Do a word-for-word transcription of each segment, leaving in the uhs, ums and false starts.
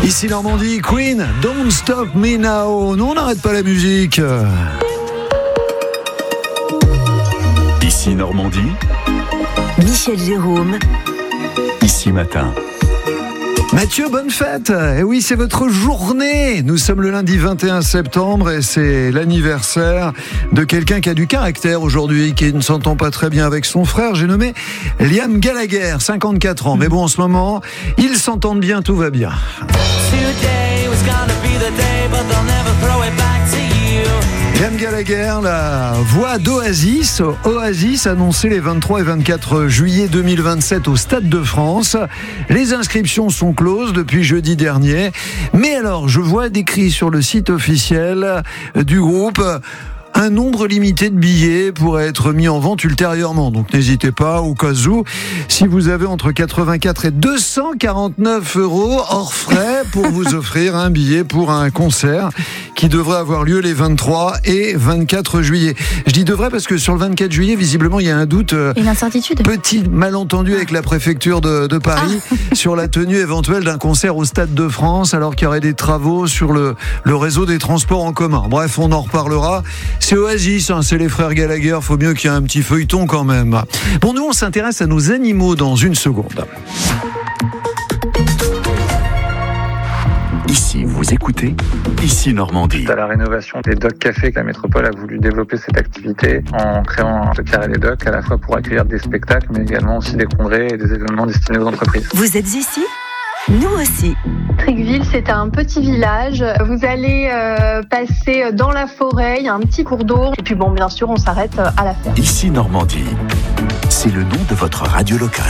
Ici Normandie, Queen, Don't Stop Me Now. Non, on n'arrête pas la musique. Ici Normandie, Michel Jérôme, Ici Matin. Mathieu, bonne fête. Et oui, c'est votre journée. Nous sommes le lundi vingt et un septembre et c'est l'anniversaire de quelqu'un qui a du caractère aujourd'hui, qui ne s'entend pas très bien avec son frère. J'ai nommé Liam Gallagher, cinquante-quatre ans. Mais bon, en ce moment, ils s'entendent bien, tout va bien. Liam Gallagher, la voix d'Oasis. Oasis annoncé les vingt-trois et vingt-quatre juillet deux mille vingt-sept au Stade de France. Les inscriptions sont closes depuis jeudi dernier. Mais alors, je vois décrit sur le site officiel du groupe un nombre limité de billets pourrait être mis en vente ultérieurement. Donc n'hésitez pas, au cas où, si vous avez entre quatre-vingt-quatre et deux cent quarante-neuf euros hors frais pour vous offrir un billet pour un concert qui devrait avoir lieu les vingt-trois et vingt-quatre juillet. Je dis devrait parce que sur le vingt-quatre juillet, visiblement, il y a un doute. Une incertitude. Petit malentendu avec la préfecture de, de Paris ah. sur la tenue éventuelle d'un concert au Stade de France, alors qu'il y aurait des travaux sur le, le réseau des transports en commun. Bref, on en reparlera. C'est Oasis, hein, c'est les frères Gallagher, faut mieux qu'il y ait un petit feuilleton quand même. Bon, nous on s'intéresse à nos animaux dans une seconde. Ici, vous écoutez Ici Normandie. C'est à la rénovation des Dog Cafés que la métropole a voulu développer cette activité en créant le Carré des Dogs, à la fois pour accueillir des spectacles, mais également aussi des congrès et des événements destinés aux entreprises. Vous êtes ici ? Nous aussi. Tricqueville, c'est un petit village. Vous allez euh, passer dans la forêt, il y a un petit cours d'eau. Et puis bon, bien sûr, on s'arrête à la ferme. Ici Normandie, c'est le nom de votre radio locale.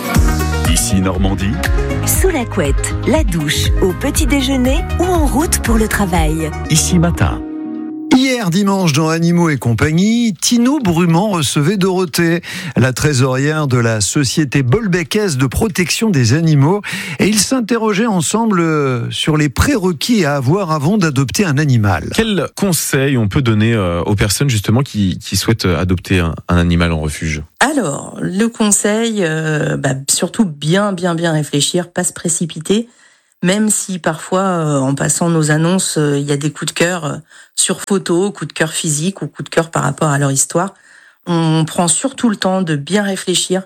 Ici Normandie, sous la couette, la douche, au petit déjeuner ou en route pour le travail. Ici Matin. Hier dimanche dans Animaux et compagnie, Tino Brumand recevait Dorothée, la trésorière de la société bolbeckaise de protection des animaux, et ils s'interrogeaient ensemble sur les prérequis à avoir avant d'adopter un animal. Quels conseils on peut donner aux personnes justement qui, qui souhaitent adopter un, un animal en refuge ? Alors, le conseil, euh, bah, surtout bien, bien, bien réfléchir, pas se précipiter. Même si parfois, euh, en passant nos annonces, il euh, y a des coups de cœur euh, sur photo, coups de cœur physique ou coups de cœur par rapport à leur histoire, on prend surtout le temps de bien réfléchir.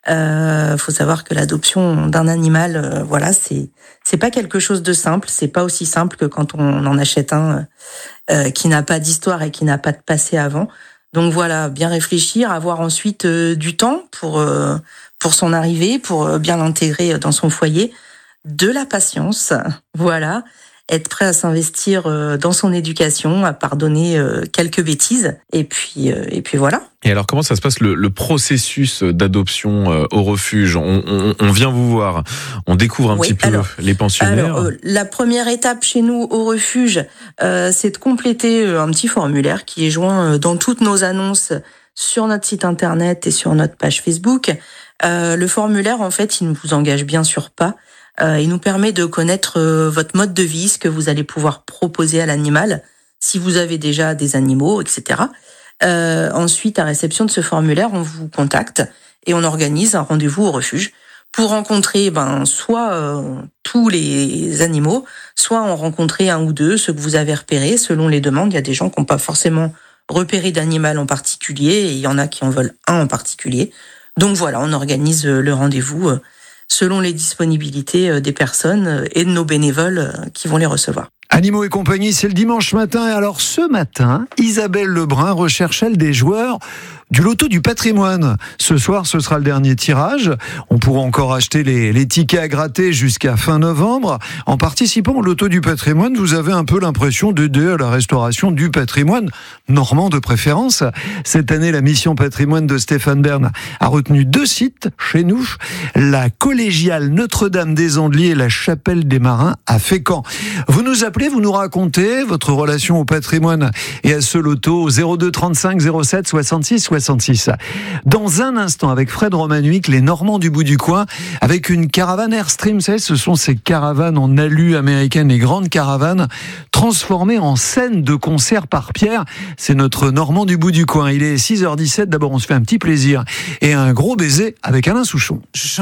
Euh, faut savoir que l'adoption d'un animal, euh, voilà, c'est c'est pas quelque chose de simple. C'est pas aussi simple que quand on en achète un euh, qui n'a pas d'histoire et qui n'a pas de passé avant. Donc voilà, bien réfléchir, avoir ensuite euh, du temps pour euh, pour son arrivée, pour euh, bien l'intégrer dans son foyer. De la patience, voilà, être prêt à s'investir dans son éducation, à pardonner quelques bêtises, et puis et puis voilà. Et alors, comment ça se passe le, le processus d'adoption au refuge ? on, on, on vient vous voir, on découvre un oui, petit peu alors, les pensionnaires. Alors, euh, la première étape chez nous au refuge, euh, c'est de compléter un petit formulaire qui est joint dans toutes nos annonces sur notre site internet et sur notre page Facebook. Euh, le formulaire, en fait, il ne vous engage bien sûr pas. Euh, il nous permet de connaître euh, votre mode de vie, ce que vous allez pouvoir proposer à l'animal, si vous avez déjà des animaux, et cetera. Euh, ensuite, à réception de ce formulaire, on vous contacte et on organise un rendez-vous au refuge pour rencontrer ben, soit euh, tous les animaux, soit en rencontrer un ou deux, ceux que vous avez repérés, selon les demandes. Il y a des gens qui n'ont pas forcément repéré d'animal en particulier et il y en a qui en veulent un en particulier. Donc voilà, on organise le rendez-vous euh, selon les disponibilités des personnes et de nos bénévoles qui vont les recevoir. Animaux et compagnie, c'est le dimanche matin. Et alors ce matin, Isabelle Lebrun recherche, elle, des joueurs du loto du patrimoine. Ce soir, ce sera le dernier tirage. On pourra encore acheter les, les tickets à gratter jusqu'à fin novembre. En participant au loto du patrimoine, vous avez un peu l'impression d'aider à la restauration du patrimoine normand de préférence. Cette année, la mission patrimoine de Stéphane Bern a retenu deux sites chez nous. La collégiale Notre-Dame des Andeliers et la chapelle des Marins à Fécamp. Vous nous appelez, vous nous racontez votre relation au patrimoine et à ce loto au zéro deux trente-cinq zéro sept soixante-six soixante-six. Dans un instant, avec Fred Romanovic, les Normands du bout du coin, avec une caravane Airstream. Vous savez, ce sont ces caravanes en alu américaines, les grandes caravanes transformées en scène de concert par Pierre. C'est notre Normand du bout du coin. Il est six heures dix-sept. D'abord, on se fait un petit plaisir et un gros baiser avec Alain Souchon.